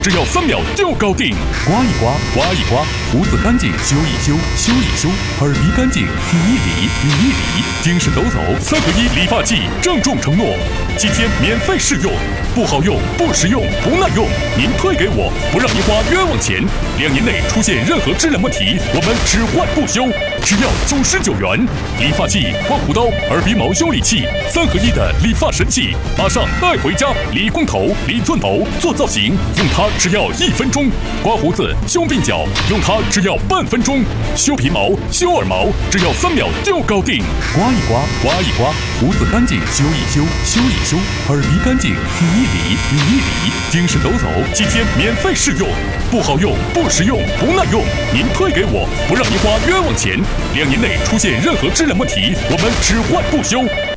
只要3秒就搞定。刮一刮，刮一刮，胡子干净修一修，修一修，耳鼻干净理一理，理一理，精神抖擞3合1理发剂，郑重承诺7天免费试用，不好用、不实用、不耐用，您退给我，不让您花冤枉钱。2年内出现任何质量问题，我们只换不修，只要99元。理发剂、刮胡刀、耳鼻毛修理器，3合1的理发神器，马上带回家，理光头、理寸头、做造型，用它只要1分钟；刮胡子、修鬓角，用它只要半分钟；修皮毛、修耳毛，只要3秒就搞定。刮一刮，刮一刮，胡子干净修一修，修一修，耳鼻干净理一理，理一理，精神抖擞7天免费试用，不好用、不实用、不耐用，您退给我，不让您花冤枉钱。2年内出现任何质量问题，我们只换不修。